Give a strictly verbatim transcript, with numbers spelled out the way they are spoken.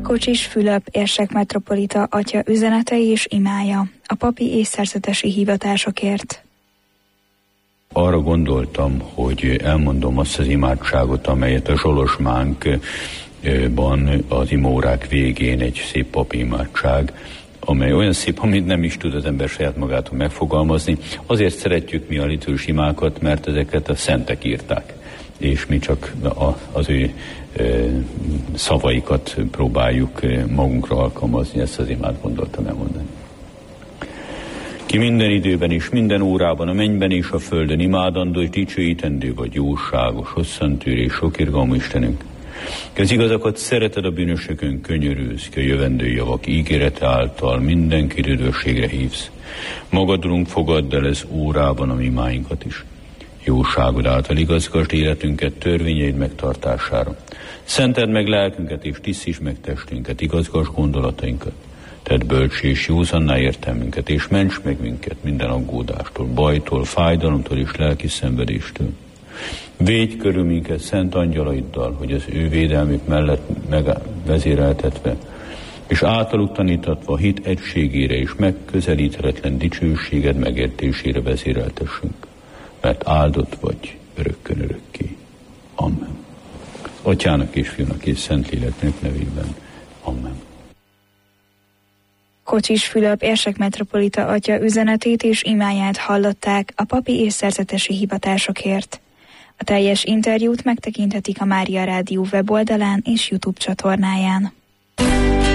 Kocsis Fülöp érsek metropolita atya üzenete és imája a papi és szerzetesi hivatásokért. Arra gondoltam, hogy elmondom azt az imádságot, amelyet a Zsolosmánkban az imaórák végén egy szép papi imádság, amely olyan szép, amit nem is tud az ember saját magától megfogalmazni. Azért szeretjük mi a liturgikus imákat, mert ezeket a szentek írták, és mi csak az ő szavaikat próbáljuk magunkra alkalmazni, ezt az imát gondoltam elmondani. Ki minden időben és minden órában, a mennyben és a földön imádandó és dicsőítendő vagy jóságos, hosszantűrő és sokirgalmú Istenünk. Ki az igazakat szereted, a bűnösökön könyörülsz, ki a jövendő javak ígérete által mindenki üdvösségre hívsz. Magadulunk fogadd el ez órában a mi imáinkat is. Jóságod által igazgasd életünket törvényeid megtartására. Szenteld meg lelkünket és tisztítsd meg testünket, igazgasd gondolatainkat. Tedd bölcsé és józanná értelmünket, és ments meg minket minden aggódástól, bajtól, fájdalomtól és lelki szenvedéstől. Védj körül minket szent angyalaiddal, hogy az ő védelmük mellett megvezéreltetve, és általuk tanítatva hit egységére és megközelíthetetlen dicsőséged megértésére vezéreltessünk, mert áldott vagy örökkön örökké. Amen. Atyának és Fiúnak és Szentléleknek nevében. Amen. Kocsis Fülöp érsek metropolita atya üzenetét és imáját hallották a papi és szerzetesi hivatásokért. A teljes interjút megtekinthetik a Mária Rádió weboldalán és YouTube csatornáján.